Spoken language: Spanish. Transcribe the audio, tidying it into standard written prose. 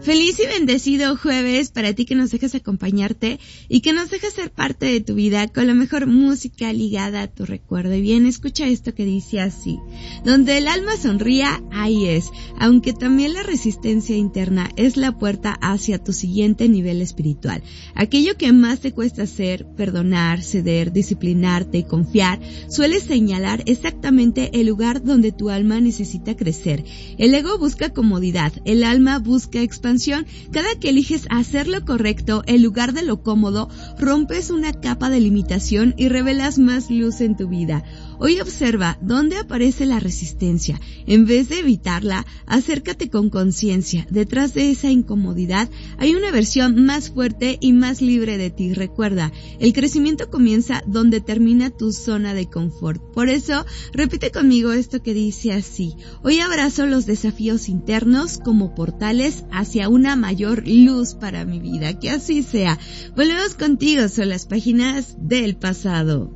Feliz y bendecido jueves para ti que nos dejas acompañarte y que nos dejas ser parte de tu vida con la mejor música ligada a tu recuerdo. Y bien, escucha esto que dice así: donde el alma sonría, ahí es, aunque también la resistencia interna es la puerta hacia tu siguiente nivel espiritual. Aquello que más te cuesta hacer, perdonar, ceder, disciplinarte y confiar, suele señalar exactamente el lugar donde tu alma necesita crecer. El ego busca comodidad, el alma busca expansión. Cada que eliges hacer lo correcto en lugar de lo cómodo, rompes una capa de limitación y revelas más luz en tu vida. Hoy observa dónde aparece la resistencia. En vez de evitarla, acércate con conciencia. Detrás de esa incomodidad hay una versión más fuerte y más libre de ti. Recuerda, el crecimiento comienza donde termina tu zona de confort. Por eso, repite conmigo esto que dice así: hoy abrazo los desafíos internos como portales hacia una mayor luz para mi vida. Que así sea. Volvemos contigo, son las páginas del pasado.